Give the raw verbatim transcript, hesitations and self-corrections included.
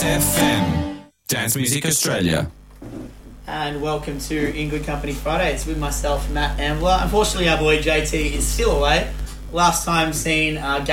F M, Dance Music Australia. And welcome to In Good Company Friday. It's with myself, Matt Ambler. Unfortunately, our boy J T is still away. Last time seen uh,